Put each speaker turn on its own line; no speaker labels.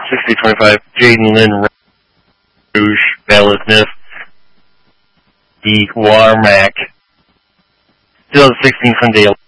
6025, Jaden Lynn Rouge, Validness, the Warmac, 2016 Hyundai